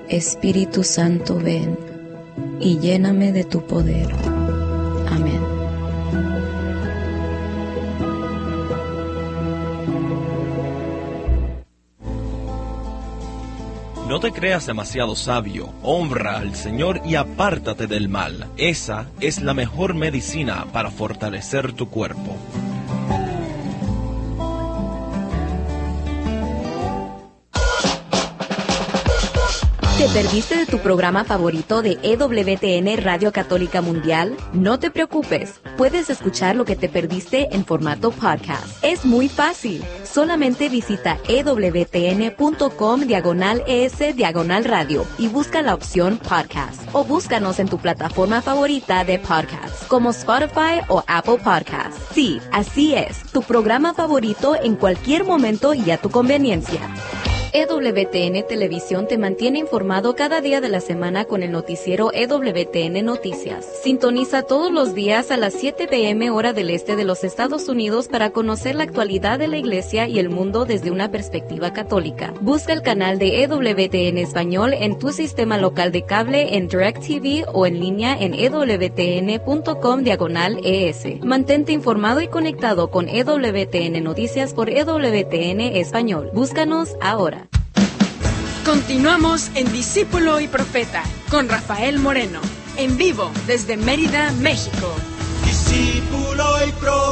Espíritu Santo, ven y lléname de tu poder. Amén. No te creas demasiado sabio, honra al Señor y apártate del mal. Esa es la mejor medicina para fortalecer tu cuerpo. ¿Te perdiste de tu programa favorito de EWTN Radio Católica Mundial? No te preocupes, puedes escuchar lo que te perdiste en formato podcast. Es muy fácil, solamente visita ewtn.com/es/radio y busca la opción podcast. O búscanos en tu plataforma favorita de podcast, como Spotify o Apple Podcasts. Sí, así es, tu programa favorito en cualquier momento y a tu conveniencia. EWTN Televisión te mantiene informado cada día de la semana con el noticiero EWTN Noticias. Sintoniza todos los días a las 7 p.m. hora del este de los Estados Unidos para conocer la actualidad de la Iglesia y el mundo desde una perspectiva católica. Busca el canal de EWTN Español en tu sistema local de cable, en DirecTV o en línea en ewtn.com/es. Mantente informado y conectado con EWTN Noticias por EWTN Español. Búscanos ahora. Continuamos en Discípulo y Profeta con Rafael Moreno, en vivo desde Mérida, México. Discípulo y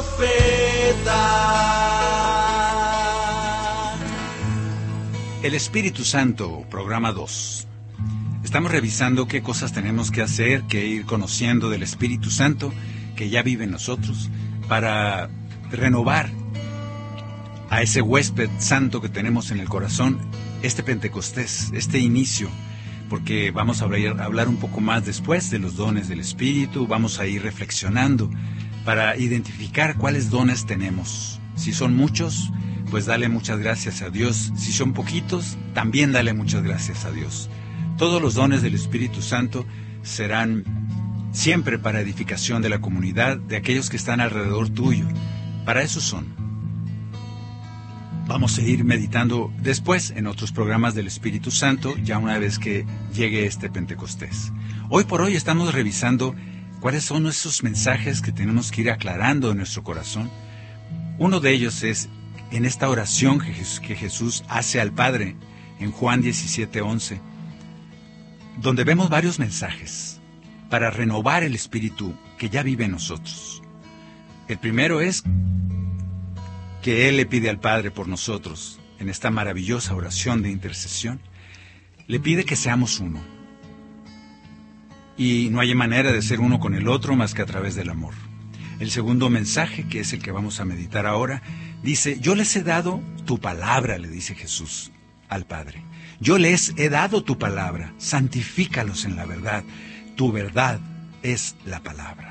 Profeta. El Espíritu Santo, programa 2. Estamos revisando qué cosas tenemos que hacer, que ir conociendo del Espíritu Santo que ya vive en nosotros para renovar a ese huésped santo que tenemos en el corazón, este Pentecostés, este inicio, porque vamos a hablar un poco más después de los dones del Espíritu, vamos a ir reflexionando para identificar cuáles dones tenemos. Si son muchos, pues dale muchas gracias a Dios. Si son poquitos, también dale muchas gracias a Dios. Todos los dones del Espíritu Santo serán siempre para edificación de la comunidad, de aquellos que están alrededor tuyo. Para eso son. Vamos a ir meditando después en otros programas del Espíritu Santo, ya una vez que llegue este Pentecostés. Hoy por hoy estamos revisando cuáles son esos mensajes que tenemos que ir aclarando en nuestro corazón. Uno de ellos es en esta oración que Jesús hace al Padre en Juan 17:11, donde vemos varios mensajes para renovar el Espíritu que ya vive en nosotros. El primero es que Él le pide al Padre por nosotros, en esta maravillosa oración de intercesión, le pide que seamos uno. Y no hay manera de ser uno con el otro más que a través del amor. El segundo mensaje, que es el que vamos a meditar ahora, dice, yo les he dado tu palabra, le dice Jesús al Padre. Yo les he dado tu palabra, santifícalos en la verdad. Tu verdad es la palabra.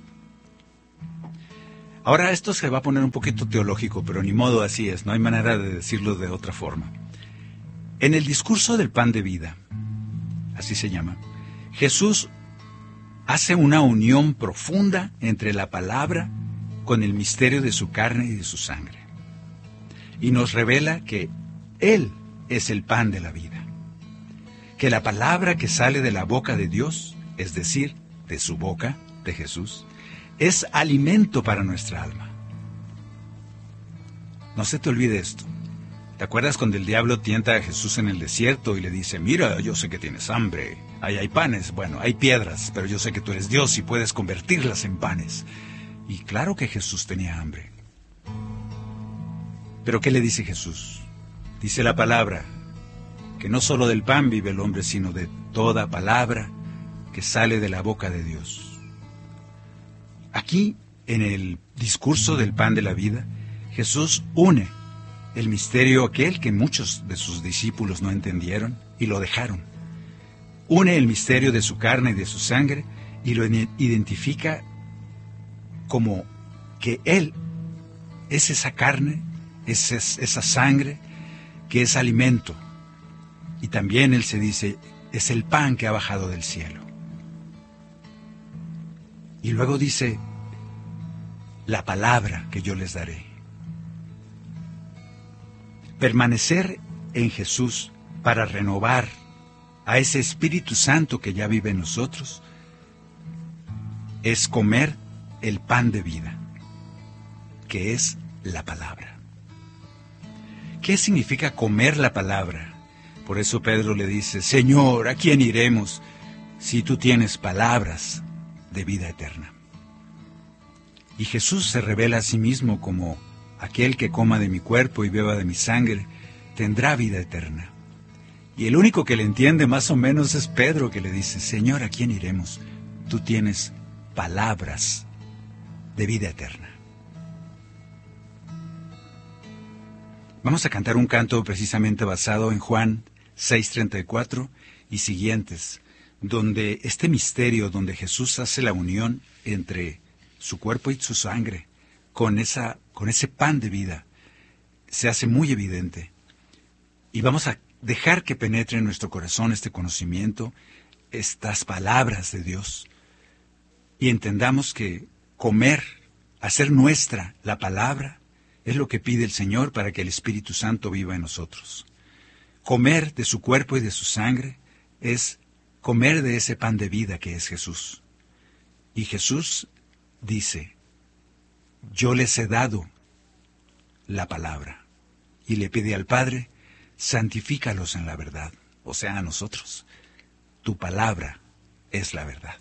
Ahora esto se va a poner un poquito teológico, pero ni modo, así es, no hay manera de decirlo de otra forma. En el discurso del pan de vida, así se llama, Jesús hace una unión profunda entre la palabra con el misterio de su carne y de su sangre. Y nos revela que Él es el pan de la vida. Que la palabra que sale de la boca de Dios, es decir, de su boca, de Jesús, es alimento para nuestra alma. No se te olvide esto. ¿Te acuerdas cuando el diablo tienta a Jesús en el desierto y le dice, mira, yo sé que tienes hambre, ahí hay panes, bueno, hay piedras, pero yo sé que tú eres Dios y puedes convertirlas en panes? Y claro que Jesús tenía hambre. ¿Pero qué le dice Jesús? Dice la palabra, que no solo del pan vive el hombre, sino de toda palabra que sale de la boca de Dios. Aquí, en el discurso del pan de la vida, Jesús une el misterio aquel que muchos de sus discípulos no entendieron y lo dejaron. Une el misterio de su carne y de su sangre y lo identifica como que Él es esa carne, es esa sangre que es alimento. Y también Él se dice, es el pan que ha bajado del cielo. Y luego dice, la palabra que yo les daré. Permanecer en Jesús para renovar a ese Espíritu Santo que ya vive en nosotros, es comer el pan de vida, que es la palabra. ¿Qué significa comer la palabra? Por eso Pedro le dice, Señor, ¿a quién iremos si tú tienes palabras de vida eterna? Y Jesús se revela a sí mismo como aquel que coma de mi cuerpo y beba de mi sangre tendrá vida eterna. Y el único que le entiende más o menos es Pedro, que le dice, Señor, ¿a quién iremos? Tú tienes palabras de vida eterna. Vamos a cantar un canto precisamente basado en Juan 6:34 y siguientes, donde este misterio, donde Jesús hace la unión entre su cuerpo y su sangre, con ese pan de vida, se hace muy evidente. Y vamos a dejar que penetre en nuestro corazón este conocimiento, estas palabras de Dios, y entendamos que comer, hacer nuestra la palabra, es lo que pide el Señor para que el Espíritu Santo viva en nosotros. Comer de su cuerpo y de su sangre es comer de ese pan de vida que es Jesús. Y Jesús dice, yo les he dado la palabra. Y le pide al Padre, santifícalos en la verdad, o sea, a nosotros. Tu palabra es la verdad.